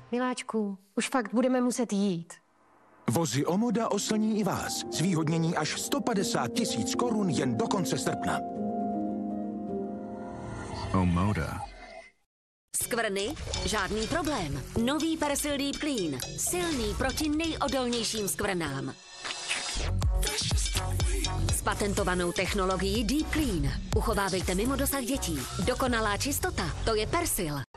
Miláčku, už fakt budeme muset jít. Vozy Omoda oslní i vás. Zvýhodnění až 150 000 korun jen do konce srpna. Omoda. Skvrny? Žádný problém. Nový Persil Deep Clean. Silný proti nejodolnějším skvrnám. S patentovanou technologií Deep Clean. Uchovávejte mimo dosah dětí. Dokonalá čistota, to je Persil.